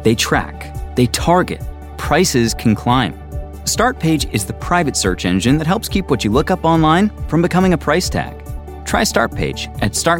They track, they target, prices can climb. Startpage is the private search engine that helps keep what you look up online from becoming a price tag. Try Startpage at